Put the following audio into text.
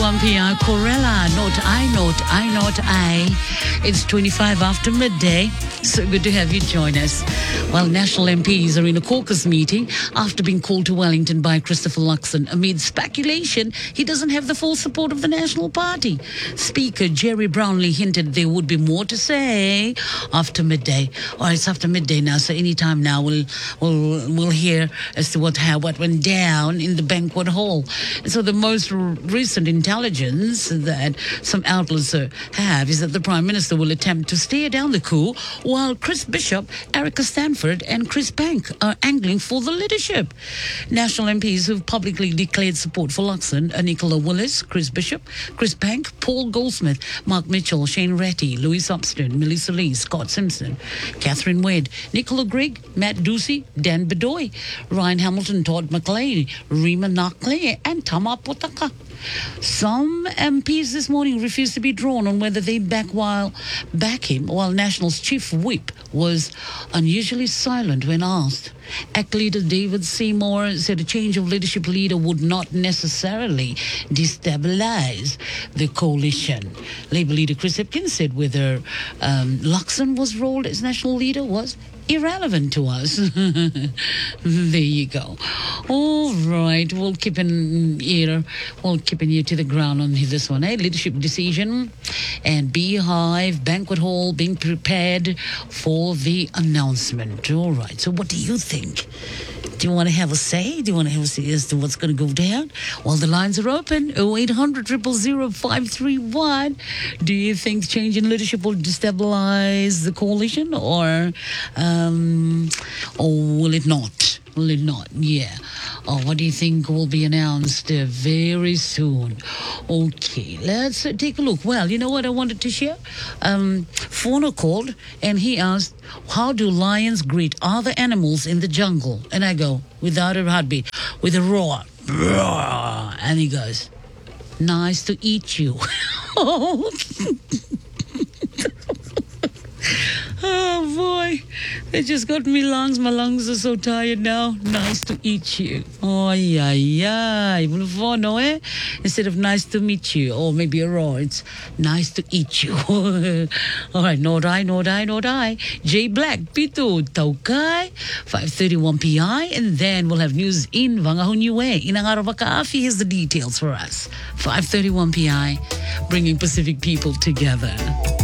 5:31 p.m. Corella, not I. It's 25 after midday. So good to have you join us. Well, national MPs are in a caucus meeting after being called to Wellington by Christopher Luxon amid speculation he doesn't have the full support of the National Party. Speaker Jerry Brownlee hinted there would be more to say after midday. Or it's after midday now, so any time now we'll hear as to what went down in the banquet hall. So the most recent intelligence that some outlets have is that the Prime Minister will attempt to stare down the coup while Chris Bishop, Erica Stanford and Chris Bank are angling for the leadership. National MPs who've publicly declared support for Luxon are Nicola Willis, Chris Bishop, Chris Bank, Paul Goldsmith, Mark Mitchell, Shane Ratty, Louise Upston, Melissa Lee, Scott Simpson, Catherine Wade, Nicola Grigg, Matt Ducey, Dan Bedoy, Ryan Hamilton, Todd McLean, Rima Nakle and Tama Potaka. Some MPs this morning refused to be drawn on whether they back him, while National's chief whip was unusually silent when asked. ACT leader David Seymour said a change of leadership leader would not necessarily destabilize the coalition. Labour leader Chris Hipkins said whether Luxon was rolled as national leader was irrelevant to us. There you go. All right, we'll keep an ear to the ground on this one. Leadership decision and Beehive Banquet Hall being prepared for the announcement. All right, so what do you think? Do you want to have a say? Do you want to have a say as to what's going to go down? Well, the lines are open. 0800 000 531. Do you think change in leadership will destabilize the coalition or will it not? Will it not? Yeah. What do you think will be announced very soon? Okay, let's take a look. Well, you know what I wanted to share? Fauna called and he asked, how do lions greet other animals in the jungle? And I go, without a heartbeat, with a roar. And he goes, nice to eat you. Oh boy, they just got me lungs. My lungs are so tired now. Nice to eat you. Oh yeah. Instead of nice to meet you, or maybe a raw, it's nice to eat you. All right, no die. J Black, Pito, Taukai, 5:31 PI, and then we'll have news in Vangahunue. Inang araw Kaafi has the details for us. 5:31 PI, bringing Pacific people together.